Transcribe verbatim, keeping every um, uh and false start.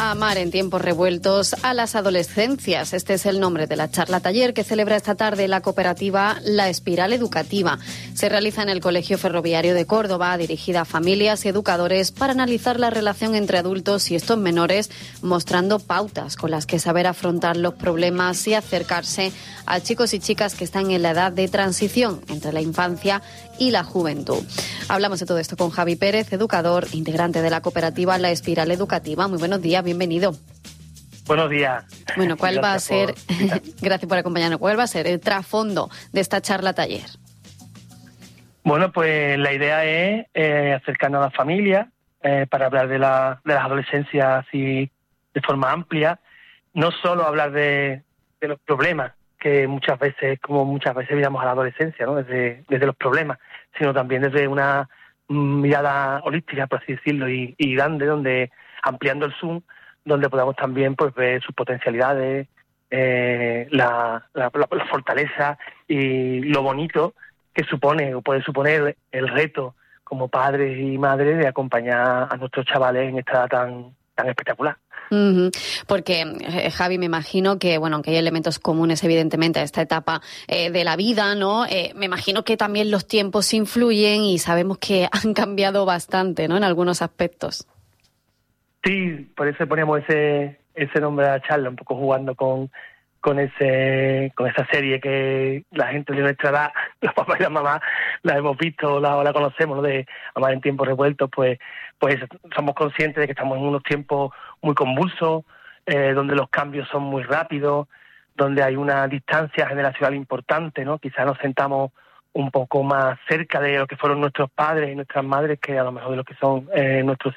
Amar en tiempos revueltos a las adolescencias. Este es el nombre de la charla taller que celebra esta tarde la cooperativa La Espiral Educativa. Se realiza en el Colegio Ferroviario de Córdoba, dirigida a familias y educadores para analizar la relación entre adultos y estos menores, mostrando pautas con las que saber afrontar los problemas y acercarse a chicos y chicas que están en la edad de transición entre la infancia y la juventud. Hablamos de todo esto con Javi Pérez, educador, integrante de la cooperativa La Espiral Educativa. Muy buenos días, bienvenido. Buenos días. Bueno, ¿cuál Gracias va a ser, por... gracias por acompañarnos, cuál va a ser el trasfondo de esta charla taller? Bueno, pues la idea es eh, acercarnos a las familias eh, para hablar de, la, de las adolescencias así de forma amplia, no solo hablar de, de los problemas, que muchas veces, como muchas veces miramos a la adolescencia, ¿no? Desde, desde los problemas, sino también desde una mirada holística, por así decirlo, y, y grande, donde ampliando el zoom, donde podamos también pues ver sus potencialidades, eh, la, la, la, la fortaleza y lo bonito que supone o puede suponer el reto como padres y madres de acompañar a nuestros chavales en esta edad tan, tan espectacular. Uh-huh. Porque, eh, Javi, me imagino que, bueno, aunque hay elementos comunes, evidentemente, a esta etapa eh, de la vida, ¿no? Eh, me imagino que también los tiempos influyen y sabemos que han cambiado bastante, ¿no? En algunos aspectos. Sí, por eso poníamos ese ese nombre a la charla, un poco jugando con con ese con esa serie que la gente de nuestra edad, los papás y las mamás, la hemos visto, la, la conocemos, ¿no? De Amar en tiempos revueltos, pues pues somos conscientes de que estamos en unos tiempos muy convulsos, eh, donde los cambios son muy rápidos, donde hay una distancia generacional importante, ¿no? Quizás nos sentamos un poco más cerca de lo que fueron nuestros padres y nuestras madres que a lo mejor de lo que son eh, nuestros